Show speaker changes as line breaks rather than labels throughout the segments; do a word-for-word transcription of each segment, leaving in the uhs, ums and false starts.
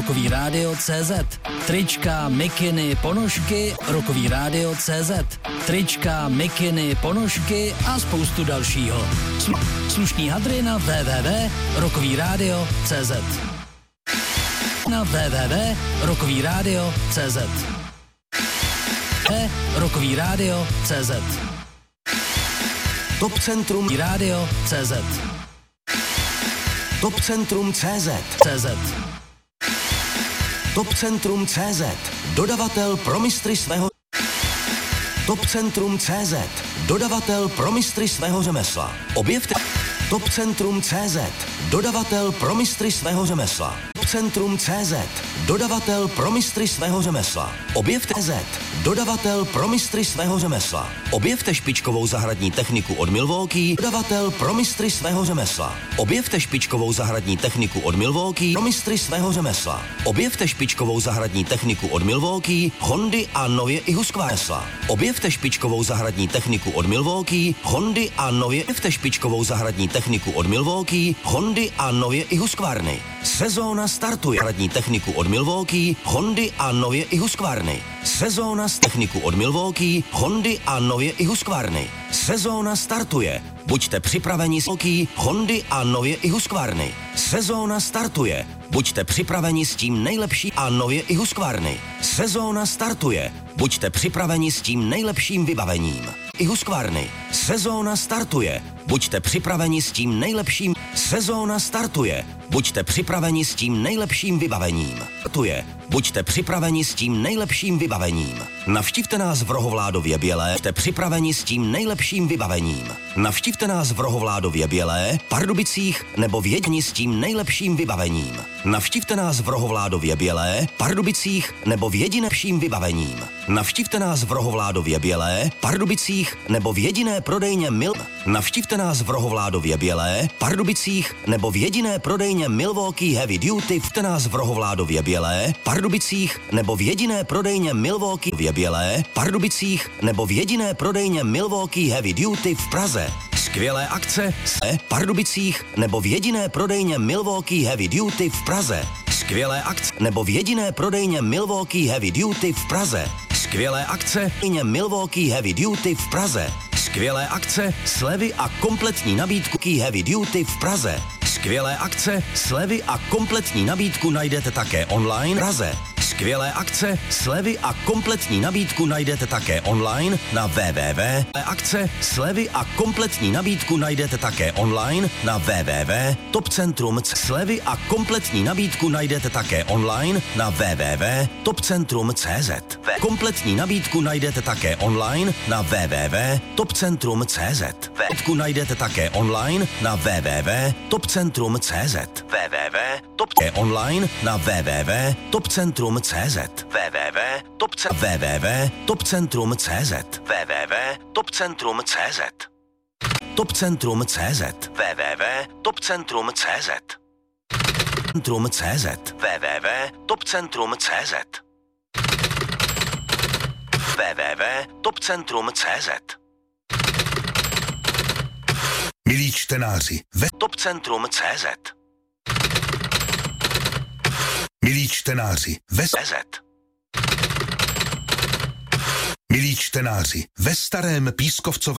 Rokový rádio tečka cé zet. Trička, mikiny, ponožky, Rokový rádio tečka cé zet. Trička, mikiny, ponožky a spoustu dalšího. Slu- slušný hadry na w w w tečka rokový rádio tečka cé zet. Na w w w tečka rokový rádio tečka cé zet. Rokový rádio tečka cé zet.
Top Centrum
Rádio tečka cé zet.
Top Centrum tečka cé zet.
cé zet.
Top Centrum tečka cé zet. Dodavatel pro mistry svého Top Centrum tečka cé zet. Dodavatel pro mistry svého řemesla. Objevte Top Centrum tečka cé zet. Dodavatel pro mistry svého řemesla. Top Centrum tečka cé zet. Dodavatel pro mistry svého řemesla. Objevte Z. Dodavatel pro mistry svého řemesla. Objevte špičkovou zahradní techniku od Milwaukee. Dodavatel pro mistry svého řemesla. Objevte špičkovou zahradní techniku od Milwaukee pro mistry svého řemesla. Objevte špičkovou zahradní techniku od Milwaukee, Hondy a nově i Husqvarna. Objevte špičkovou zahradní techniku od Milwaukee, Hondy a nově Objevte špičkovou zahradní techniku od Milwaukee, Hondy a nově i Husqvarny. Sezóna startuje. Zahradní techniku od Milwaukee, Hondy a nově i Husqvarny. Sezóna z techniku od Milwaukee, Hondy a nově i Husqvarny. Sezóna startuje. Buďte připraveni s Milwaukee, Hondy a nově i Husqvarny. Sezóna startuje. Buďte připraveni s tím nejlepší a nově i Husqvarny. Sezóna startuje. Buďte připraveni s tím nejlepším vybavením. I Husqvarny. Sezóna startuje. Buďte připraveni s tím nejlepším. Sezóna startuje. Buďte připraveni s tím nejlepším vybavením. Startuje. Buďte připraveni s tím nejlepším vybavením. Navštivte nás v Rohovládově Bělé. Buďte připraveni s tím nejlepším vybavením. Navštivte nás v Rohovládově Bělé, Pardubicích nebo Vědni s tím nejlepším vybavením. Navštivte nás v Rohovládově Bělé, Pardubicích nebo v jedinečím vybavením. Navštivte nás v Rohovládově Bělé, Pardubicích nebo v jediné prodejně Mil. Navštivte nás v Rohovládově Bělé, Pardubicích nebo v jediné prodejně Milwaukee Heavy Duty. Navštivte nás v Rohovládově Bělé, Pardubicích nebo v jediné prodejně Milwaukee v Bělé, Pardubicích nebo v jediné prodejně Milwaukee Heavy Duty v Praze. Skvělé akce se Pardubicích nebo v jediné prodejně Milwaukee Heavy Duty v Praze. Skvělé akce nebo v jediné prodejně Milwaukee Heavy Duty v Praze. Skvělé akce Milwaukee Heavy Duty v Praze. Skvělé akce, slevy a kompletní nabídku Heavy Duty v Praze. Skvělé akce, slevy a kompletní nabídku najdete také online v Praze. Skvělé akce, slevy a kompletní nabídku najdete také online na www. Akce, slevy a kompletní nabídku najdete také online na www. Top Centrum slevy a kompletní nabídku najdete také online na www. Top Centrum tečka cé zet. Kompletní nabídku najdete také online na www. Top Centrum tečka cé zet. Nabídku najdete také online na www. Top Centrum tečka cé zet. www. Top online na www. Top Centrum tečka cé zet. www. Top www. Top Centrum tečka cé zet. www. Top Centrum tečka cé zet. Top Centrum tečka cé zet. www. Top Centrum tečka cé zet. Centrum tečka cé zet. www. Top Centrum tečka cé zet. www. Top Centrum tečka cé zet.
Milí čtenáři, ve
Top Centrum tečka cé zet.
Milí čtenáři, ve
cé zet.
Milí čtenáři, ve starém Pískovcově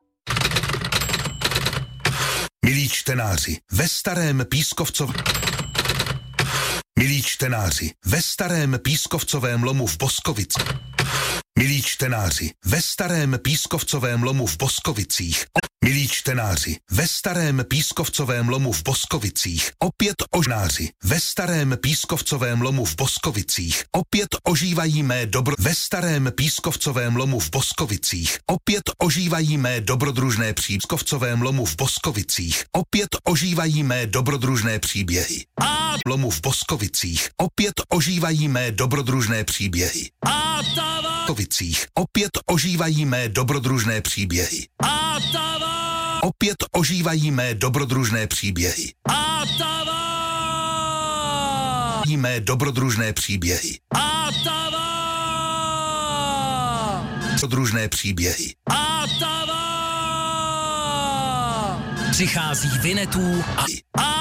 Milí čtenáři, ve starém Pískovcově Milí čtenáři, ve starém Pískovcovém lomu v Boskovici Milí čtenáři, ve starém Pískovcovém lomu v Boskovicích Milí čtenáři, ve starém Pískovcovém lomu v Boskovicích opět ožnáři, ve starém Pískovcovém lomu v Boskovicích opět ožívají mé dobro... Ve starém Pískovcovém lomu v Boskovicích opět ožívají mé dobrodružné Pískovcovém lomu v Boskovicích opět ožívají mé dobrodružné příběhy. A lomu v Boskovicích opět ožívají mé dobrodružné příběhy. A Boskovicích opět ožívají mé dobrodružné příběhy. A opět ožívají mé dobrodružné příběhy. A mé dobrodružné příběhy. A dobrodružné příběhy. A
Přichází Vinetů a